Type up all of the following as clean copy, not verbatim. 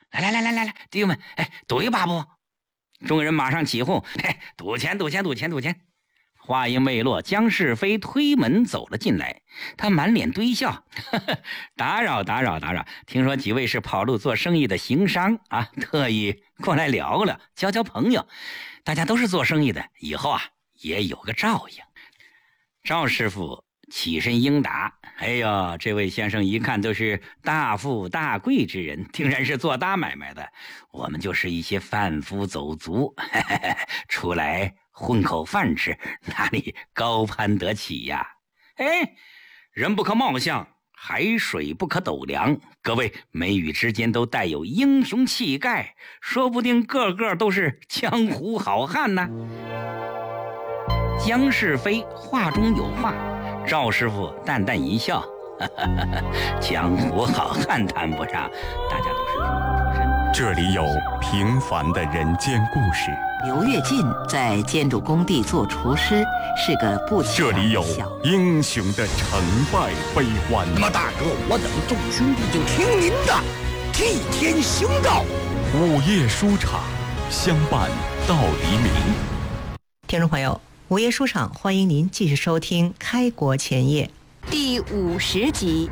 来，弟兄们，赌一把不？众人马上起哄，赌钱！话音未落，姜世飞推门走了进来，他满脸堆笑，打扰，听说几位是跑路做生意的行商啊，特意过来聊聊，交朋友。大家都是做生意的，以后啊也有个照应。赵师傅起身应答：哎呦，这位先生一看都是大富大贵之人，定然是做大买卖的。我们就是一些贩夫走卒，出来混口饭吃，哪里高攀得起呀？人不可貌相，海水不可斗量。各位眉宇之间都带有英雄气概，说不定个个都是江湖好汉呢。姜世飞话中有话，赵师傅淡淡一笑，江湖好汉谈不上，大家都是出身。 这里有平凡的人间故事。 刘跃进在建筑工地做厨师，是个不起眼的小。 这里有英雄的成败悲欢。 那么大哥，我等众兄弟就听您的，替天行道。 午夜书场，相伴到黎明。 听众朋友，午夜书场，欢迎您继续收听《开国前夜》 第50集。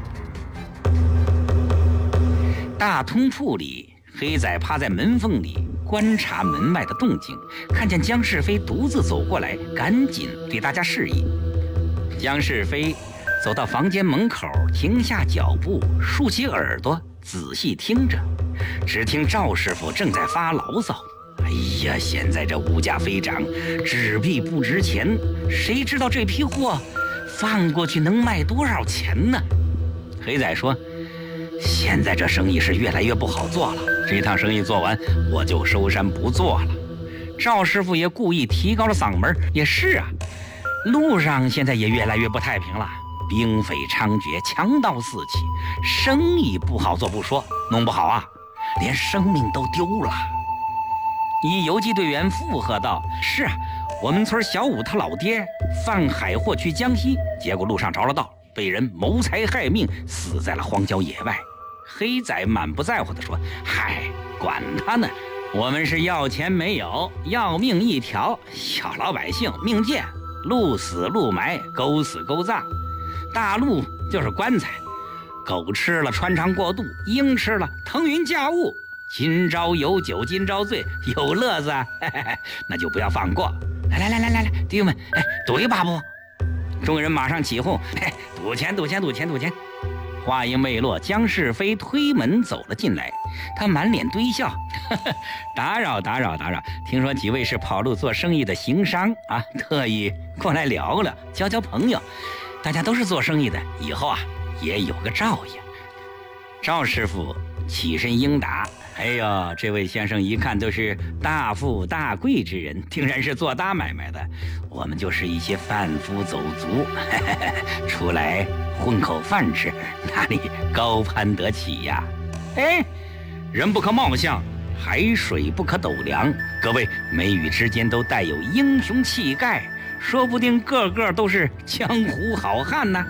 大通铺里，黑仔趴在门缝里观察门外的动静，看见姜世飞独自走过来，赶紧对大家示意。姜世飞走到房间门口，停下脚步，竖起耳朵仔细听着。只听赵师傅正在发牢骚：哎呀，现在这物价飞涨，纸币不值钱，谁知道这批货放过去能卖多少钱呢？黑仔说：现在这生意是越来越不好做了，这趟生意做完我就收山不做了。赵师傅也故意提高了嗓门：也是啊，路上现在也越来越不太平了，兵匪猖獗，强盗四起，生意不好做不说，弄不好啊连生命都丢了。一游击队员附和道：是啊，我们村小武他老爹贩海货去江西，结果路上着了道，被人谋财害命，死在了荒郊野外。黑仔满不在乎地说：嗨，管他呢，我们是要钱没有，要命一条，小老百姓命贱，鹿死鹿埋，狗死狗葬，大鹿就是棺材，狗吃了穿肠过肚，鹰吃了腾云驾雾，今朝有酒今朝醉，有乐子啊，那就不要放过。来，弟兄们，赌一把不？众人马上起哄，赌钱！话音未落，姜世飞推门走了进来，他满脸堆笑，打扰，听说几位是跑路做生意的行商啊，特意过来聊聊，交朋友。大家都是做生意的，以后啊也有个照应。赵师傅起身应答：哎呦，这位先生一看都是大富大贵之人，定然是做大买卖的。我们就是一些贩夫走卒，出来混口饭吃，哪里高攀得起呀？人不可貌相，海水不可斗量。各位眉宇之间都带有英雄气概，说不定个个都是江湖好汉呢。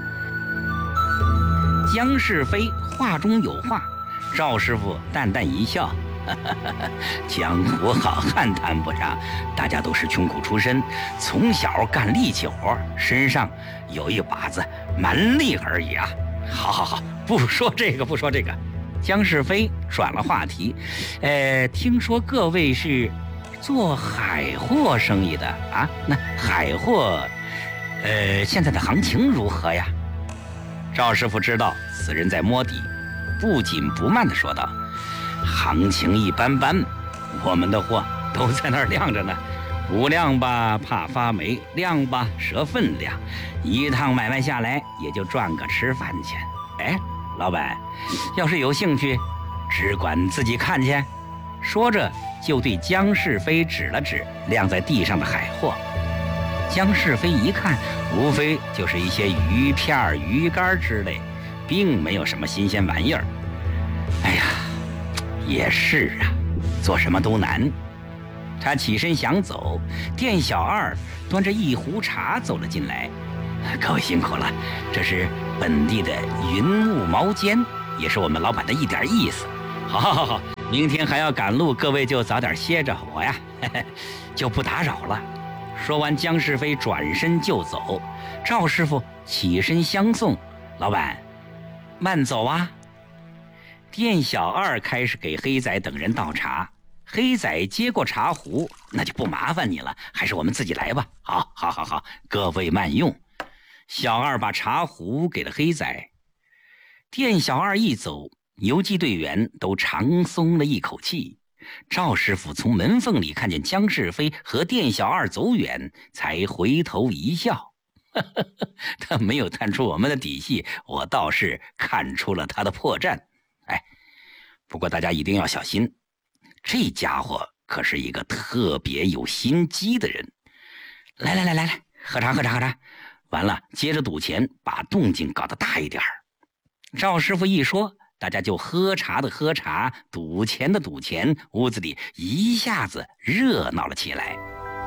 姜世飞话中有话，赵师傅淡淡一笑，江湖好汉谈不上，大家都是穷苦出身，从小干力气活，身上有一把子蛮力而已啊。好，不说这个。姜世飞转了话题：听说各位是做海货生意的啊？那海货现在的行情如何呀？赵师傅知道此人在摸底，不紧不慢地说道：行情一般般，我们的货都在那儿晾着呢，不晾吧怕发霉，晾吧折分量，一趟买卖下来也就赚个吃饭钱。老板要是有兴趣，只管自己看去。说着就对姜世飞指了指晾在地上的海货。姜世飞一看，无非就是一些鱼片鱼干之类，并没有什么新鲜玩意儿。也是啊，做什么都难。他起身想走，店小二端着一壶茶走了进来。各位辛苦了，这是本地的云雾毛尖，也是我们老板的一点意思。好， 明天还要赶路，各位就早点歇着，我呀就不打扰了。说完，姜世飞转身就走。赵师傅起身相送，老板慢走啊。店小二开始给黑仔等人倒茶，黑仔接过茶壶，那就不麻烦你了，还是我们自己来吧。好，各位慢用。小二把茶壶给了黑仔。店小二一走，游击队员都长松了一口气。赵师傅从门缝里看见姜世飞和店小二走远，才回头一笑。他没有探出我们的底细，我倒是看出了他的破绽。不过大家一定要小心，这家伙可是一个特别有心机的人。来，喝茶。完了，接着赌钱，把动静搞得大一点。赵师傅一说，大家就喝茶的喝茶，赌钱的赌钱，屋子里一下子热闹了起来。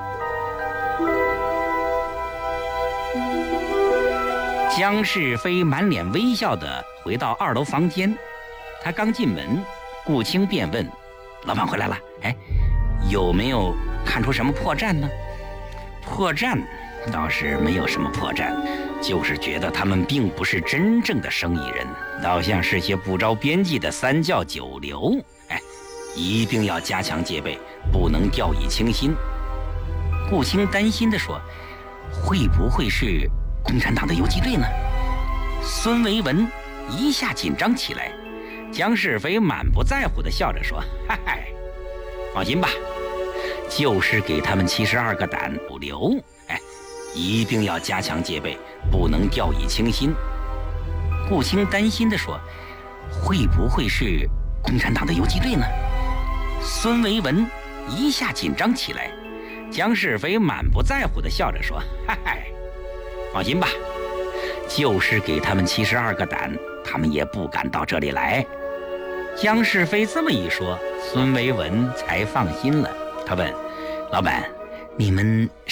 姜世飞满脸微笑地回到2楼房间，他刚进门，顾青便问：“老板回来了？有没有看出什么破绽呢？”破绽倒是没有什么破绽，就是觉得他们并不是真正的生意人，倒像是些不着边际的三教九流。一定要加强戒备，不能掉以轻心。顾青担心地说：“会不会是共产党的游击队呢？”孙维文一下紧张起来。姜世飞满不在乎地笑着说：“放心吧，就是给他们72个胆不留。一定要加强戒备，不能掉以轻心。”顾青担心地说：“会不会是共产党的游击队呢？”孙维文一下紧张起来。姜世飞满不在乎地笑着说：“放心吧，就是给他们72个胆，他们也不敢到这里来。”姜世飞这么一说，孙维文才放心了。他问：“老板，你们